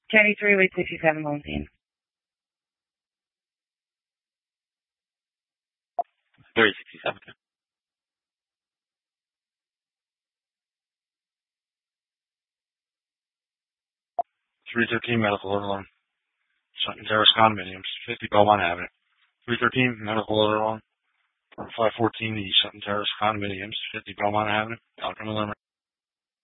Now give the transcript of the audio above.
Kenny 3867 Lone Team. 367. 313 medical order alarm. Sutton Terrace condominiums, 50 Belmont Avenue. 313 medical order alarm. 514 the Sutton Terrace condominiums, 50 Belmont Avenue. Alabama.